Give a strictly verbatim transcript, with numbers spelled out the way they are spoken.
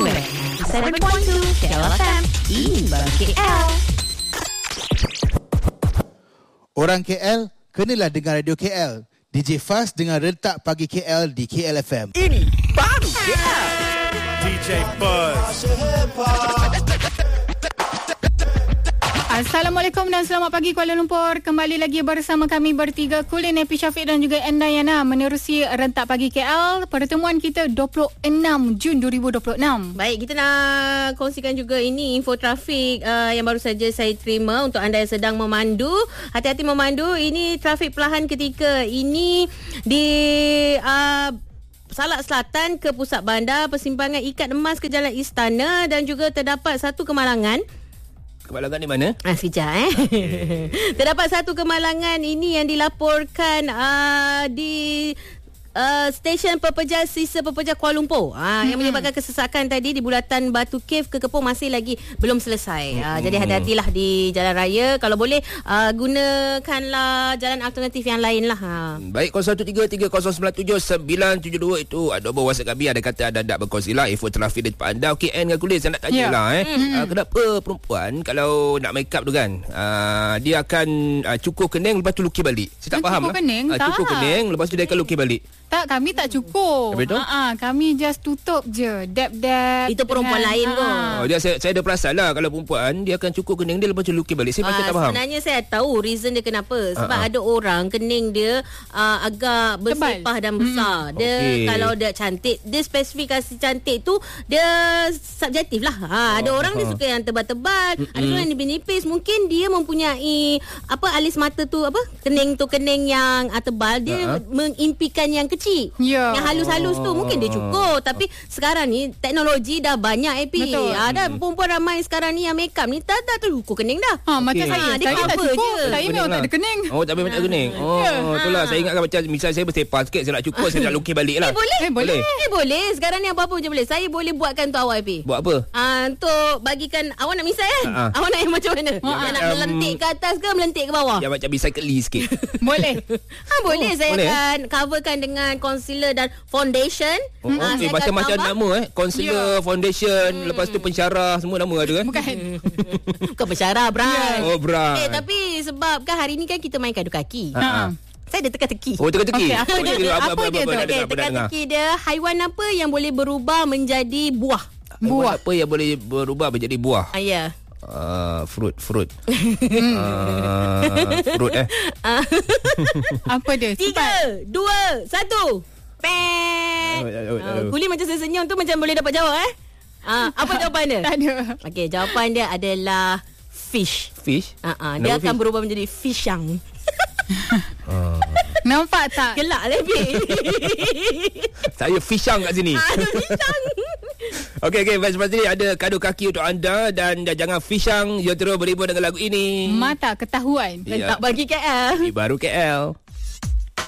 Anywhere. seven point two K L F M. Imbang K L. Orang K L, kenalah dengan Radio K L. D J Fas dengan Rentak Pagi K L di K L F M. Ini baru K L. D J Buzz. Assalamualaikum dan selamat pagi Kuala Lumpur. Kembali lagi bersama kami bertiga, Kulin, Epi Syafiq dan juga Endayana menerusi Rentak Pagi K L. Pertemuan kita dua puluh enam Jun dua ribu dua puluh enam. Baik, kita nak kongsikan juga ini info trafik uh, yang baru saja saya terima untuk anda yang sedang memandu. Hati-hati memandu. Ini trafik perlahan ketika ini di uh, Salak Selatan ke pusat bandar, persimpangan Ikat Emas ke Jalan Istana, dan juga terdapat satu kemalangan. Kemalangan di mana? Ah, sekejap eh. Okay. Terdapat satu kemalangan ini yang dilaporkan uh, di uh, stesen pepeja sisa pepeja Kuala Lumpur. Ah, hmm. Yang menyebabkan kesesakan tadi di bulatan Batu Cave ke Kepong masih lagi belum selesai. Hmm. Ah, jadi hati-hatilah di jalan raya. Kalau boleh uh, gunakanlah jalan alternatif yang lain lah. Ha. Baik, kosong satu tiga tiga kosong sembilan tujuh sembilan tujuh dua itu ada nombor WhatsApp kami. Ada kata anda nak berkongsi lah info trafik di depan anda. Okey, N dengan Kulis, saya nak tanya yeah. lah eh. Mm-hmm. Uh, kenapa perempuan kalau nak make up tu kan, uh, dia akan uh, cukur kening lepas tu lukis balik? Saya tak cukur faham lah. Kening, uh, cukur kening lepas tu dia akan lukis balik. Tak, kami tak cukur. Ha, kami just tutup je. Dab-dab. Itu perempuan dengan, lain kot. Oh, dia saya, saya ada perasan lah kalau perempuan dia akan cukur kening dia lepas tu lukis balik. Saya macam uh, tak faham. Sebenarnya saya tahu reason dia kenapa. Sebab uh-huh. ada orang kening dia uh, agak bersepah dan besar. Hmm. Dia okay. kalau dia cantik, dia spesifikasi cantik tu dia subjektif lah. Ha, uh-huh. Ada orang dia suka yang tebal-tebal, uh-huh. ada orang yang nipis-nipis. Mungkin dia mempunyai apa alis mata tu apa? Kening tu kening yang uh, tebal, dia uh-huh. mengimpikan yang kecil. Yeah. Yang halus-halus tu mungkin dia cukur. Tapi sekarang ni teknologi dah banyak, Epi. Ada hmm. perempuan ramai sekarang ni yang make up ni tak tak tu cukur kening dah. Ha, okay. Macam saya, ha, saya tak cukur je. Saya memang tak ada kening. Oh, tak memang tak ada kening. Oh, yeah. Itulah saya ingatkan macam misalnya saya bersepah sikit, saya nak cukur, saya nak lukis balik lah. Eh, boleh. Eh, boleh. Eh, boleh. Sekarang ni apa-apa je boleh. Saya boleh buatkan untuk awak, Epi. Buat apa? Ah, untuk bagikan awak nak misal kan? Ha-ha. Awak nak yang macam mana? Yang nak um, melentik ke atas ke melentik ke bawah? Yang macam bicycle sikit. Boleh. Ha, boleh. Oh, saya boleh. akan coverkan dengan concealer dan foundation. Oh, ha, okay. Macam-macam nama eh. Concealer, yeah. foundation, hmm. lepas tu pensyarah, semua nama ada kan? Bukan. Bukan pensyarah, brand. Oh, brand. Eh, tapi sebab kan hari ni kan kita main kadu kaki. Ha. Saya ada teka-teki. Oh, teka-teki. Okay, apa oh, dia? dia? Apa, apa, apa dia apa, tu? Apa, Okay, teka-teki dia, haiwan apa yang boleh berubah menjadi buah? Buah. Apa yang boleh berubah menjadi buah? Ah, ya. Uh, fruit, fruit. uh, fruit eh. Apa dia? Tiga, dua, satu. Peng. Oh, oh, oh, oh. Uh, Kuli macam senyum tu macam boleh dapat jawab eh. Uh, apa jawapan dia? Tak ada. Okey, jawapan dia adalah fish. Fish? Uh, uh, dia akan fish? berubah menjadi fishang. uh. Nampak tak? Gelak lebih. Saya fishang kat sini. Fishang. Okey, okey. Lepas ni ada kado kaki untuk anda. Dan jangan fishang. Jom terus berhibur dengan lagu ini. Mata ketahuan. Rentak Pagi K L. Ini baru K L.